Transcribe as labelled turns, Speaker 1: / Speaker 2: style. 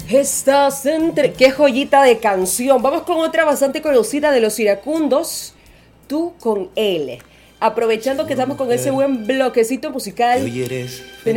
Speaker 1: Estás entre... ¡Qué joyita de canción! Vamos con otra bastante conocida de los iracundos. Tú con él. Aprovechando que estamos con ese buen bloquecito musical.